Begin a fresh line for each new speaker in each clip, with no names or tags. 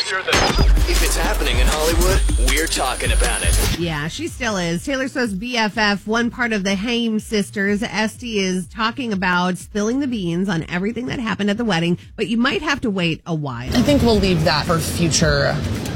If it's happening in Hollywood, we're talking about it.
Yeah, she still is. Taylor Swift's BFF, one part of the Haim sisters, Esty, is talking about spilling the beans on everything that happened at the wedding, but you might have to wait a while.
I think we'll leave that for future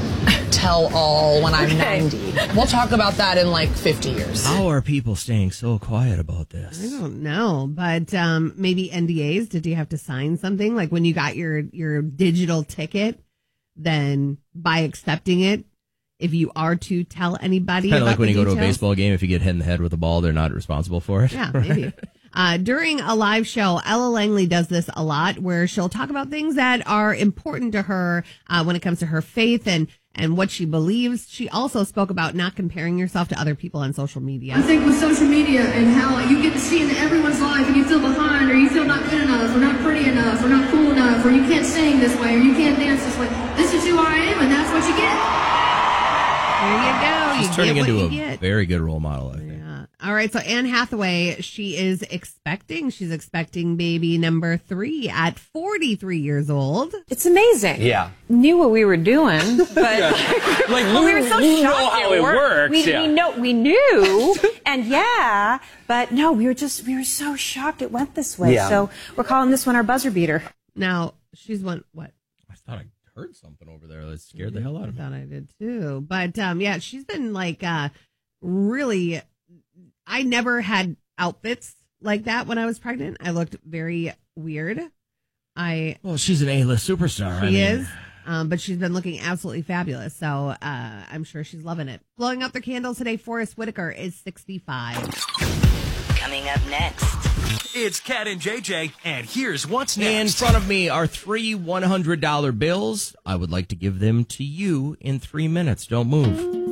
tell-all when I'm 90. We'll talk about that in like 50 years.
How are people staying so quiet about this?
I don't know, but maybe NDAs. Did you have to sign something? Like when you got your digital ticket, then by accepting it, if you are to tell anybody
Kind of
about
like when
the
you go to a
details?
baseball game, if you get hit in the head with a ball, they're not responsible for it.
Yeah, maybe. During a live show, Ella Langley does this a lot, where she'll talk about things that are important to her when it comes to her faith and what she believes. She also spoke about not comparing yourself to other people on social media.
I think with social media and how you get to see into everyone's life and you feel behind, or you feel not good enough, or not pretty enough, or not cool enough, or you can't sing this way, or you can't dance this way. This is who I am, and that's what you get.
There you go.
She's
You
turning
get what
into
you
a
get.
very good role model, I think.
Yeah. All right. So Anne Hathaway, she's expecting baby number 3 at 43 years old.
It's amazing.
Yeah.
Knew what we were doing, but
Like,
well, we were so
you know
shocked
how it works.
We knew, and but no, we were so shocked it went this way.
Yeah.
So we're calling this one our buzzer beater.
Now, she's what?
I thought I heard something over there that scared the hell out of
I
me.
thought I did too. But yeah, she's been like really. I never had outfits like that when I was pregnant. I looked very weird.
Well, she's an A-list superstar.
She is. But she's been looking absolutely fabulous. So I'm sure she's loving it. Blowing out their candles today, Forrest Whitaker is 65.
Coming up next.
It's Cat and JJ, and here's what's
In
next.
front of me are 3 $100 bills. I would like to give them to you in 3 minutes. Don't move.